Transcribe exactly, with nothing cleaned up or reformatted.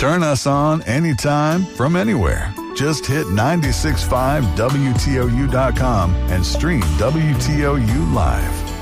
Turn us on anytime from anywhere. Just hit nine six five W T O U dot com and stream W T O U live.